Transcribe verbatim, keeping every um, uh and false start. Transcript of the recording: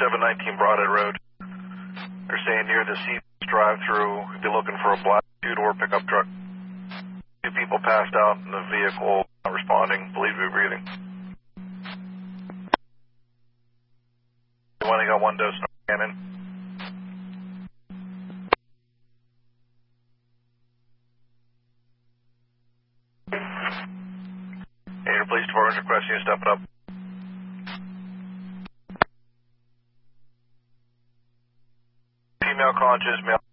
seven nineteen Broadhead Road. They're staying near the C drive-through. Be looking for a black two-door pickup truck. Two people passed out in the vehicle, not responding, believed to be breathing. We only got one dose of cannon. Any police department requesting you to step it up. Female conscious, male